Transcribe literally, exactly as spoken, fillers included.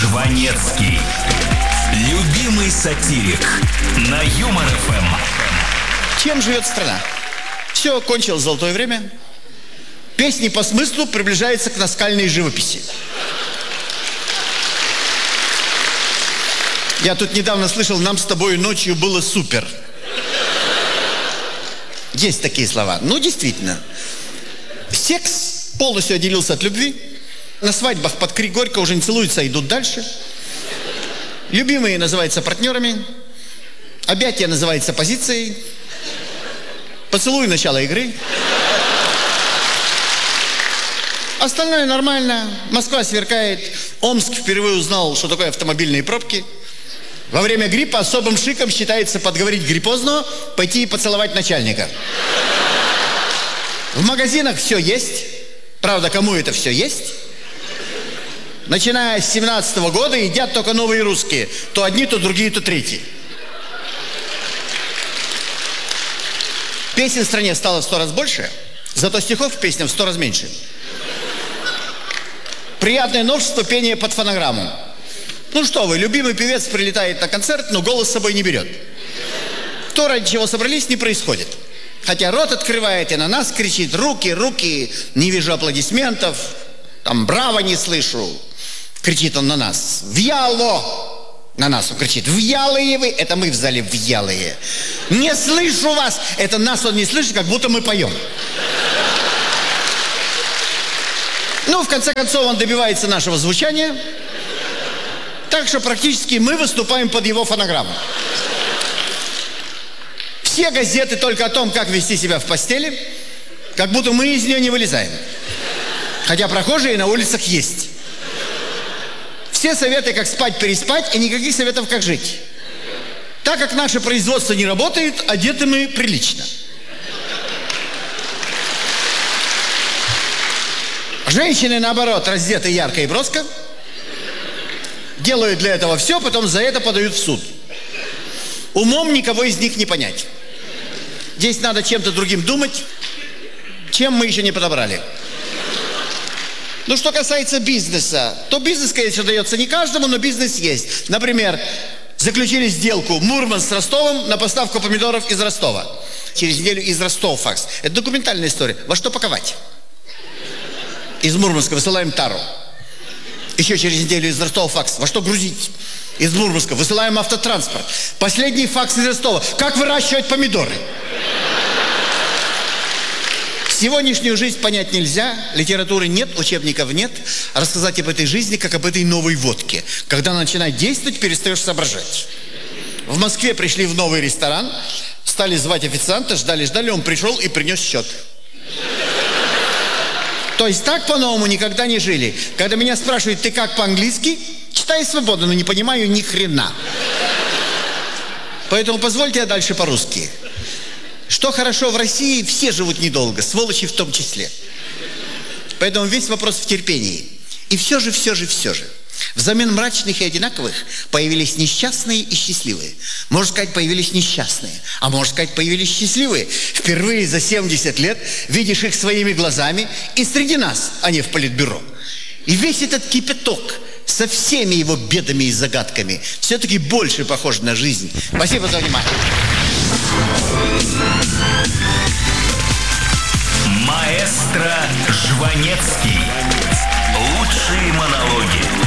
Жванецкий. Любимый сатирик на Юмор эф эм. Чем живет страна? Все, кончилось золотое время. Песни по смыслу приближаются к наскальной живописи. Я тут недавно слышал: нам с тобой ночью было супер. Есть такие слова. Ну, действительно. Секс полностью отделился от любви. На свадьбах под крик горько уже не целуются, а идут дальше. Любимые называются партнерами. Объятие называется позицией. Поцелуй — начало игры. Остальное нормально. Москва сверкает. Омск впервые узнал, что такое автомобильные пробки. Во время гриппа особым шиком считается подговорить гриппозного пойти и поцеловать начальника. В магазинах все есть. Правда, кому это все есть? Начиная с семнадцатого года едят только новые русские. То одни, то другие, то третьи. Песен в стране стало в сто раз больше, зато стихов к песням в сто раз меньше. Приятное новшество — пение под фонограмму. Ну что вы, любимый певец прилетает на концерт, но голос с собой не берет. То, ради чего собрались, не происходит. Хотя рот открывает и на нас кричит: руки, руки, не вижу аплодисментов, там браво не слышу. Кричит он на нас: вяло! На нас он кричит: вялые вы! Это мы в зале вялые. Не слышу вас! Это нас он не слышит, как будто мы поем. Ну, в конце концов, он добивается нашего звучания. Так что практически мы выступаем под его фонограмму. Все газеты только о том, как вести себя в постели, как будто мы из нее не вылезаем. Хотя прохожие на улицах есть. Все советы, как спать, переспать, и никаких советов, как жить. Так как наше производство не работает, одеты мы прилично. Женщины, наоборот, раздеты ярко и броско. Делают для этого все, потом за это подают в суд. Умом никого из них не понять. Здесь надо чем-то другим думать, чем мы еще не подобрали. Ну, что касается бизнеса, то бизнес, конечно, дается не каждому, но бизнес есть. Например, заключили сделку Мурманск с Ростовом на поставку помидоров из Ростова. Через неделю из Ростова факс. Это документальная история. Во что паковать? Из Мурманска высылаем тару. Еще через неделю из Ростова факс. Во что грузить? Из Мурманска высылаем автотранспорт. Последний факс из Ростова. Как выращивать помидоры? Сегодняшнюю жизнь понять нельзя. Литературы нет, учебников нет. Рассказать об этой жизни, как об этой новой водке. Когда она начинает действовать, перестаешь соображать. В Москве пришли в новый ресторан, стали звать официанта, ждали-ждали, он пришел и принес счет. То есть так по-новому никогда не жили. Когда меня спрашивают: ты как по-английски? Читаю свободно, но не понимаю ни хрена. Поэтому позвольте я дальше по-русски. Что хорошо в России, все живут недолго, сволочи в том числе. Поэтому весь вопрос в терпении. И все же, все же, все же. Взамен мрачных и одинаковых появились несчастные и счастливые. Можно сказать, появились несчастные, а можно сказать, появились счастливые. Впервые за семьдесят лет видишь их своими глазами, и среди нас, а не в политбюро. И весь этот кипяток со всеми его бедами и загадками все-таки больше похож на жизнь. Спасибо за внимание. Маэстро Жванецкий. Лучшие монологи.